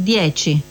10.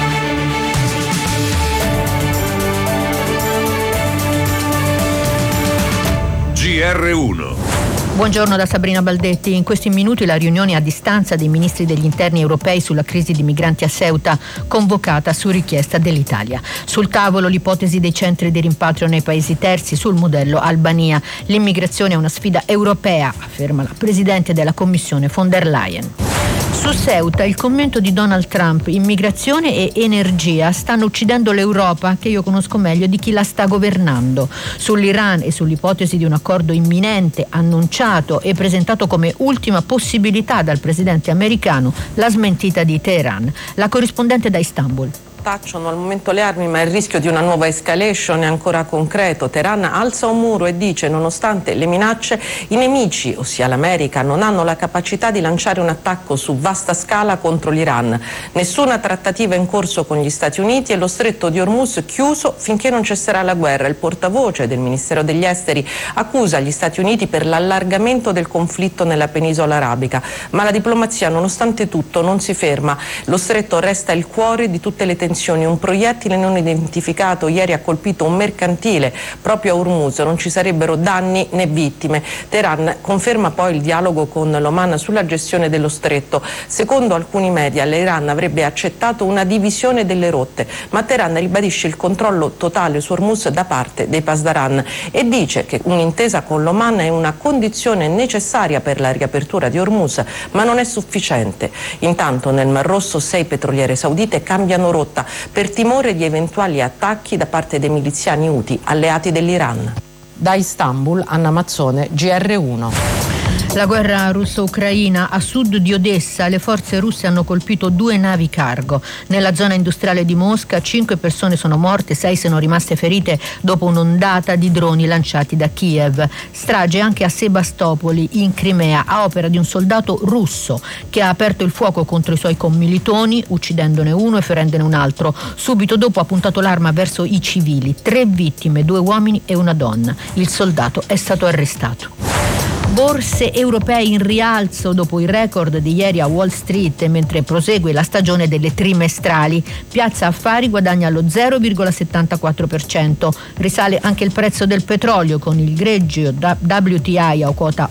GR1. Buongiorno da Sabrina Baldetti. In questi minuti la riunione a distanza dei ministri degli interni europei sulla crisi di migranti a Ceuta, convocata su richiesta dell'Italia. Sul tavolo l'ipotesi dei centri di rimpatrio nei paesi terzi sul modello Albania. L'immigrazione è una sfida europea, afferma la Presidente della Commissione von der Leyen. Su Ceuta il commento di Donald Trump: immigrazione e energia stanno uccidendo l'Europa, che io conosco meglio di chi la sta governando. Sull'Iran e sull'ipotesi di un accordo imminente annunciato e presentato come ultima possibilità dal presidente americano, la smentita di Teheran. La corrispondente da Istanbul. Tacciono al momento le armi, ma il rischio di una nuova escalation è ancora concreto. Teheran alza un muro e dice: nonostante le minacce, i nemici, ossia l'America, non hanno la capacità di lanciare un attacco su vasta scala contro l'Iran. Nessuna trattativa in corso con gli Stati Uniti e lo stretto di Hormuz chiuso finché non cesserà la guerra. Il portavoce del Ministero degli Esteri accusa gli Stati Uniti per l'allargamento del conflitto nella penisola arabica, ma la diplomazia nonostante tutto non si ferma. Lo stretto resta il cuore di tutte le tensioni. Un proiettile non identificato ieri ha colpito un mercantile proprio a Hormuz, non ci sarebbero danni né vittime. Teheran conferma poi il dialogo con l'Oman sulla gestione dello stretto. Secondo alcuni media l'Iran avrebbe accettato una divisione delle rotte, ma Teheran ribadisce il controllo totale su Hormuz da parte dei Pasdaran e dice che un'intesa con l'Oman è una condizione necessaria per la riapertura di Hormuz, ma non è sufficiente. Intanto nel Mar Rosso 6 petroliere saudite cambiano rotta per timore di eventuali attacchi da parte dei miliziani Houthi alleati dell'Iran. Da Istanbul, Anna Mazzone, GR1. La guerra russo-ucraina. A sud di Odessa le forze russe hanno colpito 2 navi cargo. Nella zona industriale di Mosca 5 persone sono morte, 6 sono rimaste ferite dopo un'ondata di droni lanciati da Kiev. Strage anche a Sebastopoli, in Crimea, a opera di un soldato russo che ha aperto il fuoco contro i suoi commilitoni, uccidendone uno e ferendone un altro. Subito dopo ha puntato l'arma verso i civili. 3 vittime, 2 uomini e una donna. Il soldato è stato arrestato. Borse europee in rialzo dopo il record di ieri a Wall Street, mentre prosegue la stagione delle trimestrali. Piazza Affari guadagna lo 0,74%. Risale anche il prezzo del petrolio, con il greggio WTI a quota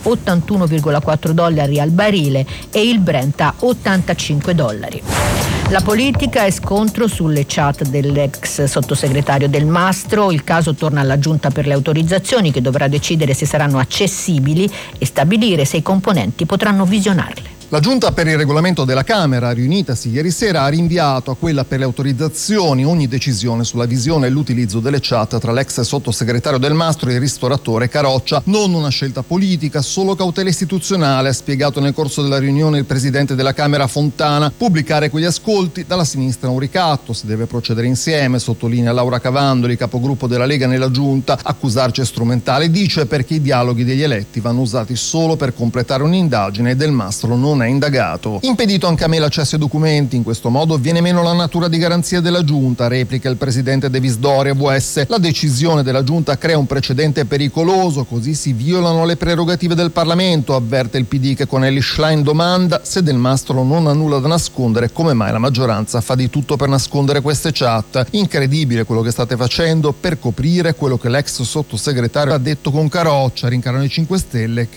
$81,4 al barile e il Brent a $85. La politica e scontro sulle chat dell'ex sottosegretario Del Mastro. Il caso torna alla Giunta per le autorizzazioni, che dovrà decidere se saranno accessibili e stabilire se i componenti potranno visionarle. La Giunta per il regolamento della Camera, riunitasi ieri sera, ha rinviato a quella per le autorizzazioni ogni decisione sulla visione e l'utilizzo delle chat tra l'ex sottosegretario Del Mastro e il ristoratore Caroccia. Non una scelta politica, solo cautela istituzionale, ha spiegato nel corso della riunione il presidente della Camera Fontana. Pubblicare quegli ascolti dalla sinistra è un ricatto, si deve procedere insieme, sottolinea Laura Cavandoli, capogruppo della Lega nella Giunta. Accusarci è strumentale, dice, perché i dialoghi degli eletti vanno usati solo per completare un'indagine e Del Mastro non è indagato. Impedito anche a me l'accesso ai documenti, in questo modo viene meno la natura di garanzia della Giunta, replica il presidente Devis Doria VS. La decisione della Giunta crea un precedente pericoloso, così si violano le prerogative del Parlamento, avverte il PD, che con Elly Schlein domanda: se Del Mastro non ha nulla da nascondere, come mai la maggioranza fa di tutto per nascondere queste chat? Incredibile quello che state facendo per coprire quello che l'ex sottosegretario ha detto con Caroccia, rincarano i 5 Stelle, che